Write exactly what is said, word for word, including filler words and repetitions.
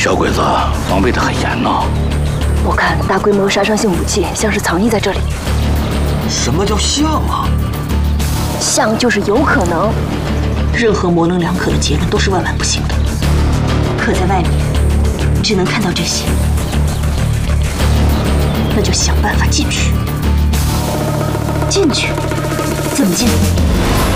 小鬼子防备的很严呢。 我看大规模杀伤性武器像是藏匿在这里。 什么叫像啊？ 像就是有可能。 任何模棱两可的结论都是万万不行的。可在外面，只能看到这些，那就想办法进去。进去？怎么进？